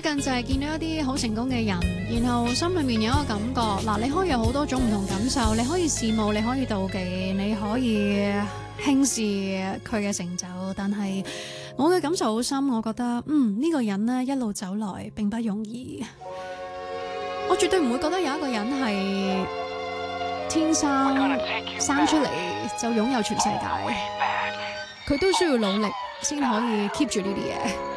近就係見到一啲好成功嘅人，然後心裏面有一個感覺，嗱，你可以有好多種唔同感受，你可以羨慕，你可以妒忌，你可以輕視佢嘅成就，但係我嘅感受好深，我覺得呢個人呢一路走來並不容易，我絕對唔會覺得有一個人係天生出嚟就擁有全世界，佢都需要努力先可以 keep 住呢啲嘢。